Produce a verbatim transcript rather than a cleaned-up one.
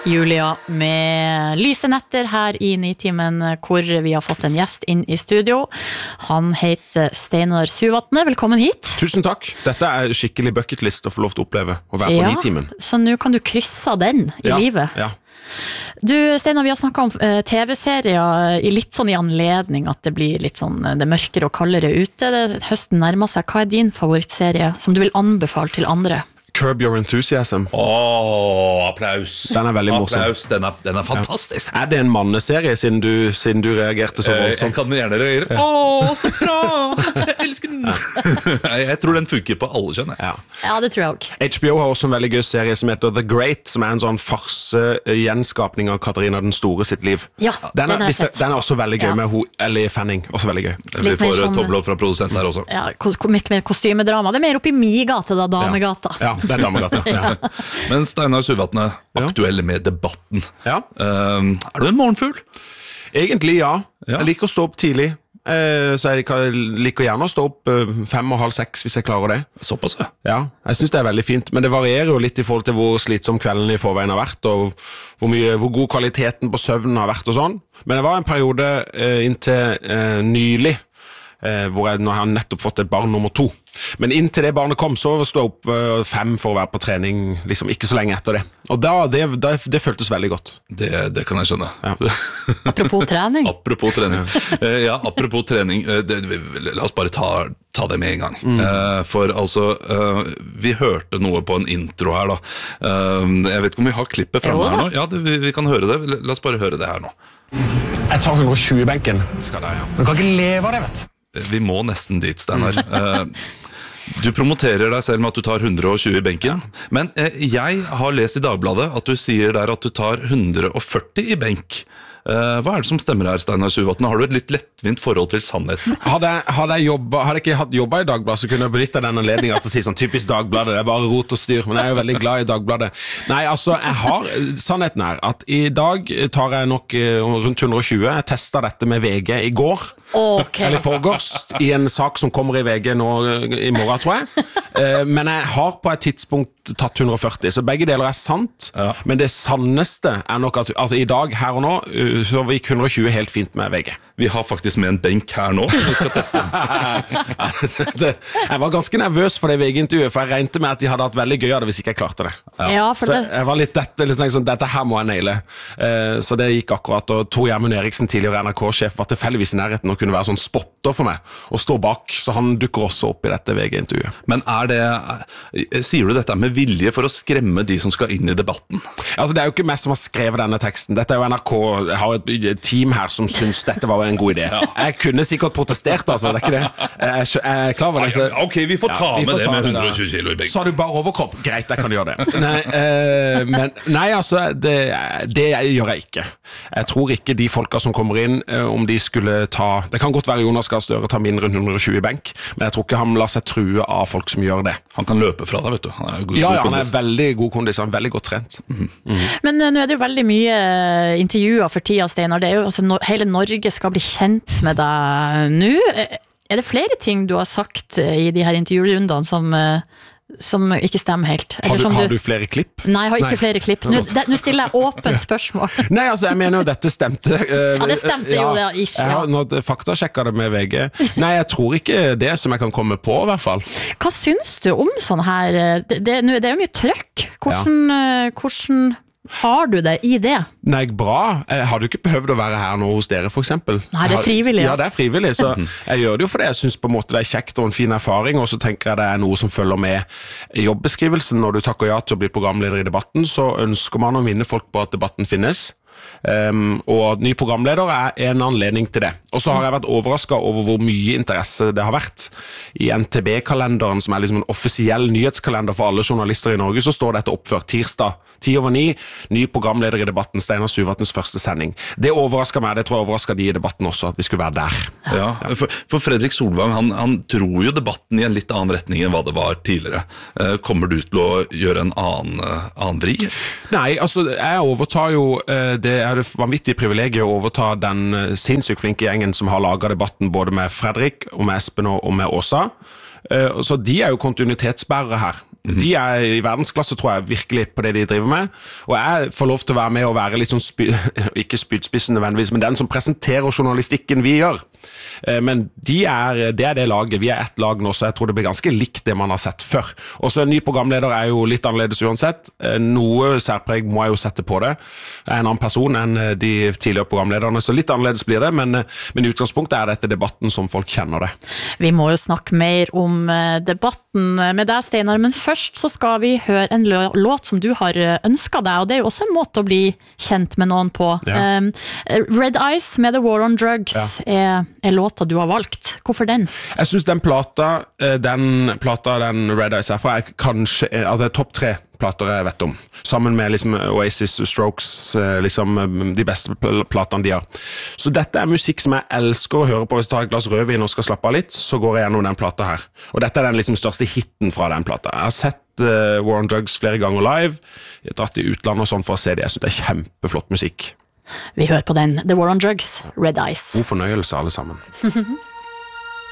Julia med Lyse netter her i Nitimen, hvor vi har fått en gjest inn i studio. Han heter Steinar Suvatne, velkommen hit. Tusen takk, dette er skikkelig bucketlist å få lov til å oppleve, å være ja, på Nitimen. Så nå kan du krysse den i ja, livet. Ja. Du, Steinar, vi har snakket om uh, T V-serier i litt sånn i anledning at det blir litt sånn det mørkere og kaldere ute. Det, høsten nærmer seg. Hva er din favorittserie som du vil anbefale til andre? Curb Your Enthusiasm. Åh, applaus. Den er veldig morsom. Applaus, den er, den er fantastisk. Ja. Er det en manneserie siden du, siden du reagerte så voldsomt? Jeg kan gjerne reagere. Ja. Åh, så bra! Jeg elsker den. Jeg tror den funker på alle kjønn. Ja. ja, det tror jeg også. H B O har også en veldig gøy serie som heter The Great, som er en sånn farse-gjenskapning av Katarina den Store sitt liv. Ja, den er, den har jeg sett. Den er også veldig gøy ja. med ho, Ellie Fanning. Også veldig gøy. Vi får sånn, topplopp fra produsent her også. Ja, midt med kostymedrama. Det er mer oppe i mi-gata da, damegata. Ja, ja det er damegata. Ja. Ja. Men Steinar Suvatne, aktuell med debatten. Ja. Um, er du en morgenfugl? Egentlig ja. ja. Jeg liker å stå opp tidlig. Uh, så jeg liker gjerne å stå opp uh, fem og halv seks hvis jeg klarer det. Såpass, ja. Ja, jeg synes det er veldig fint. Men det varierer jo litt i forhold til hvor slitsom kvelden i forveien har vært, og hvor, mye, hvor god kvaliteten på søvnen har vært og sånn. Men det var en periode uh, inntil uh, nylig, uh, hvor jeg, nå har jeg nettopp fått et barn nummer to. Men inntil det barnet kom, så stod jeg opp uh, fem for å være på trening, liksom ikke så lenge etter det. Og da, det, det, det føltes veldig godt. Det, det kan jeg skjønne. Ja. Apropos trening. Apropos trening. uh, ja, apropos trening. Uh, det, la oss bare ta, ta det med en gang. Mm. Uh, for altså, uh, vi hørte noe på en intro her da. Uh, jeg vet ikke om vi har klippet fremme her nå. Ja, det, vi, vi kan høre det. La oss bare høre det her nå. Jeg tar hundre og tjue i benken. Skal det, ja. Men kan ikke leve av det, vet du. Vi må nesten dit, Steinar. Uh, Du promoterer deg selv med at du tar hundre og tjue i benken, men eh, jeg har lest i Dagbladet at du sier der at du tar hundre og førti i benk. Eh, hva er det som stemmer her, Steinar Suvatne? Har du et litt lettvint forhold til sannheten? Hadde jeg, hadde jeg, jobbet, hadde jeg ikke hatt jobbet i Dagbladet, så kunne jeg benytte den anledningen til å si sånn typisk Dagbladet, det er bare rot og styr, men jeg er jo veldig glad i Dagbladet. Nei, altså, jeg har, sannheten er at i dag tar jeg nok rundt hundre og tjue, jeg testet dette med V G i går, okay. eller i forgårs, i en sak som kommer i V G nå i morgen, tror jeg. Men jeg har på et tidspunkt tatt hundre og førti, så begge deler er sant, ja. Men det sanneste er nok at altså, i dag, her og nå, så gikk hundre og tjue helt fint med V G. Vi har faktisk med en benk her nå, vi skal teste det, jeg var ganske nervøs for det V G-intervjuet, for jeg regnet med at de hadde hatt veldig gøy av det hvis ikke jeg klarte det. Ja. Ja, for så det... jeg var litt dette, litt sånn, dette her må jeg naile. Så det gikk akkurat, og Tor Gjermund Eriksen, tidligere N R K-sjef, var tilfeldigvis i nærheten og kunne være sånn spotter for meg, og stå bak, så han dukker også opp i dette V G-intervjuet. Men er det, sier du dette med vilje for å skremme de som skal inn i debatten? Altså, det er jo ikke meg som har skrevet denne teksten, dette er jo N R K, jeg har et team her som synes dette var en god idé. Ja. Jeg kunne sikkert protestert, altså, det er ikke det. Jeg, jeg er klar over det. Så... Ok, vi får ta ja, vi med får det ta med hundre og tjue kilo i benk. Så har du bare overkropp. Greit, jeg kan gjøre det. Nei, eh, men, nei altså, det, det gjør jeg ikke. Jeg tror ikke de folka som kommer inn, om de skulle ta, det kan godt være Jonas Gahr Støre ta mindre enn hundre og tjue i benk, men jeg tror ikke han lar seg true av folk som gjør det. Han kan løpe fra deg, vet du. Han er god, ja, god ja, han er kondis. veldig god kondis, han er veldig godt trent. Mm-hmm. Mm-hmm. Men uh, nå er det jo veldig mye intervjuer for tida, Steinar. Det er jo, altså, no, hele Norge skal bli kjent med deg nå. Er det flere ting du har sagt i de her intervjurundene som, som ikke stemmer helt? Har du, har du... du flere klipp? Nei, jeg har ikke Nei. flere klipp. Nå, det, nå stiller jeg åpent spørsmål. Nei, altså, jeg mener jo dette stemte. Ja, det stemte ja, jo det, ikke. Ja. Jeg har nå faktasjekket det med V G. Nei, jeg tror ikke det som jeg kan komme på, i hvert fall. Hva syns du om sånn her? Det, det, det er jo mye trøkk. Hvordan... Ja. hvordan har du det i det? Nei, bra. Jeg hadde jo ikke behøvd å være her nå hos dere, for eksempel. Nei, det er frivillig. Ja, det er frivillig, så jeg gjør det jo fordi jeg synes på en måte det er kjekt og en fin erfaring, og så tenker jeg det er noe som følger med i jobbeskrivelsen. Når du takker ja til å bli programleder i debatten, så ønsker man å minne folk på at debatten finnes. Um, og ny programleder er en anledning til det. Og så har jeg vært overrasket over hvor mye interesse det har vært. I N T B-kalenderen, som er liksom en offisiell nyhetskalender for alle journalister i Norge, så står dette oppført tirsdag ti over ni, ny programleder i debatten, Steinar Suvatnes første sending. Det overrasket meg, det tror jeg overrasket de i debatten også, at vi skulle være der. Ja, for, for Fredrik Solvang, han, han tror jo debatten i en litt annen retning enn hva det var tidligere. Kommer du til å gjøre en annen, annen vri? Nei, altså, jeg overtar jo, det er det vanvittige privilegiet å overta den sinnssykt flinke gjengen som har laget debatten både med Fredrik, og med Espen og med Åsa. Så de er jo kontinuitetsbærere her. De er i verdensklasse, tror jeg, virkelig på det de driver med. Og jeg får lov til å være med og være litt sånn, spy, ikke spydspissen nødvendigvis, men den som presenterer journalistikken vi gjør. Men de er, det er det laget. Vi er ett lag nå, så jeg tror det blir ganske likt det man har sett før. Også en ny programleder er jo litt annerledes uansett. Noe særpreg må jeg jo sette på det. Jeg er en annen person enn de tidligere programlederne, så litt annerledes blir det, men, men i utgangspunktet er dette debatten som folk kjenner det. Vi må jo snakke mer om debatten med deg, Steinar, men først så skal vi høre en låt som du har ønsket deg, og det er jo også en måte å bli kjent med noen på. Ja. Um, Red Eyes med The War on Drugs ja. er, er låta du har valgt. Hvorfor den? Jeg synes den plata, den plata den Red Eyes er fra, er kanskje altså, topp tre plater jeg vet om. Sammen med liksom, Oasis og Strokes, liksom, de beste platene de har. Så dette er musikk som jeg elsker å høre på. Hvis jeg tar et glass rødvin og skal slappe av litt, så går jeg gjennom den plata her. Og dette er den liksom, største hitten fra den plata. Jeg har sett uh, War on Drugs flere ganger live. Jeg har dratt i utlandet og sånn for å se det. Jeg synes det er kjempeflott musikk. Vi hører på den. The War on Drugs, Red Eyes. God fornøyelse alle sammen.